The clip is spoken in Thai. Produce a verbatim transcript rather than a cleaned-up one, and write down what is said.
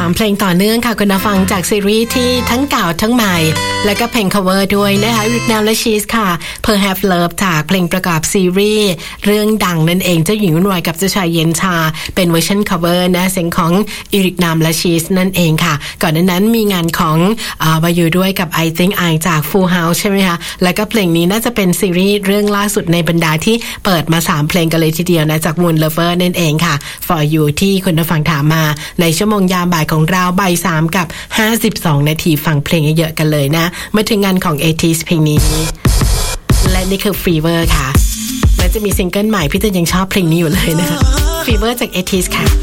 ามเพลงต่อเนื่องค่ะคุณผู้ฟังจากซีรีส์ที่ทั้งเก่าทั้งใหม่แล้วก็เพลง cover ด้วยนะคะ Rick Nam และ Cheese ค่ะ Perhaps Love จากเพลงประกอบซีรีส์เรื่องดังนั่นเองเจ้าหญิงวุ่นวายกับเจ้าชายเย็นชาเป็นเวอร์ชัน cover นะเสียงของ Rick Nam และ Cheese นั่นเองค่ะก่อนหน้านั้นมีงานของอ่าวายูด้วยกับ I Think I จาก Full House ใช่ไหมคะแล้วก็เพลงนี้น่าจะเป็นซีรีส์เรื่องล่าสุดในบรรดาที่เปิดมาสามเพลงกันเลยทีเดียวนะจาก Moon Lover นั่นเองค่ะ For You ที่คุณผู้ฟังถามมาในชั่วโมงยามบ่ายของเราบ่ายสามกับห้าสิบสองนาทีฟังเพลงเยอะๆกันเลยนะมาถึงงานของ เอ ที เอส เพลงนี้และนี่คือ Fever ค่ะและจะมีซิงเกิลใหม่พี่เต้ยังชอบเพลงนี้อยู่เลยนะคะ Fever จาก เอ ที เอส ค่ะ